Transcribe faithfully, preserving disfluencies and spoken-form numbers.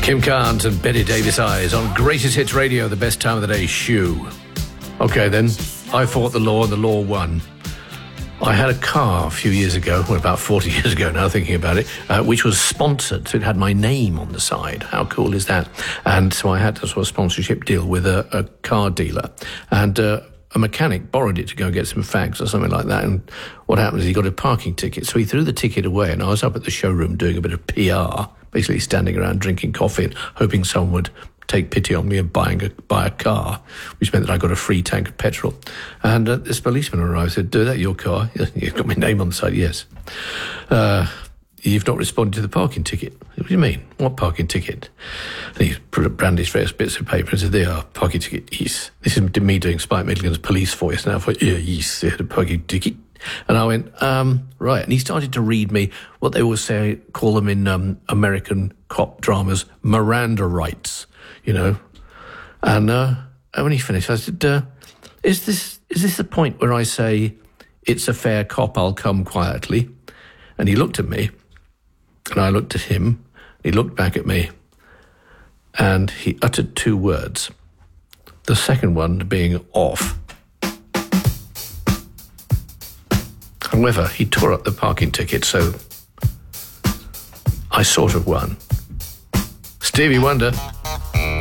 Kim Carnes and Betty Davis Eyes on Greatest Hits Radio, the best time of the day, shoe. Okay, then, I fought the law and the law won. I had a car a few years ago, well, about forty years ago now, thinking about it, uh, which was sponsored, so it had my name on the side. How cool is that? And so I had a sort of sponsorship deal with a, a car dealer, and uh, a mechanic borrowed it to go and get some fags or something like that, and what happened is he got a parking ticket, so he threw the ticket away, and I was up at the showroom doing a bit of P R, basically standing around drinking coffee and hoping someone would take pity on me and buying a, buy a car, which meant that I got a free tank of petrol. And uh, this policeman arrived and said, "Do that your car?" "You've got my name on the side." "Yes." Uh, "You've not responded to the parking ticket." "What do you mean? What parking ticket?" And he brandished various bits of paper and said, "There are, parking ticket, yes." This is me doing Spike Milligan's police voice now. For, "Yeah, yes, they had a parking ticket." And I went, um, right. And he started to read me what they always say, call them in um, American cop dramas, Miranda rights, you know. And, uh, and when he finished, I said, uh, is this is this the point where I say, it's a fair cop, I'll come quietly? And he looked at me, and I looked at him, he looked back at me, and he uttered two words. The second one being off. However, he tore up the parking ticket, so I sort of won. Stevie Wonder.